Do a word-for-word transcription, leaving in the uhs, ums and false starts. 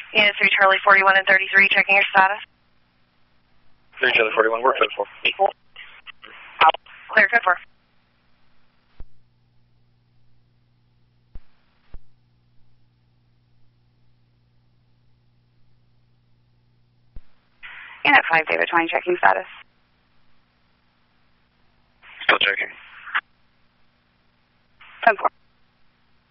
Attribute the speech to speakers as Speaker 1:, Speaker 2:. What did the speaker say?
Speaker 1: Unit three Charlie forty-one and thirty-three, checking your status.
Speaker 2: three Charlie forty-one, work code four.
Speaker 1: Equal. Out. Clear code four. Unit five David twenty, checking status.
Speaker 2: Still checking.
Speaker 1: ten four.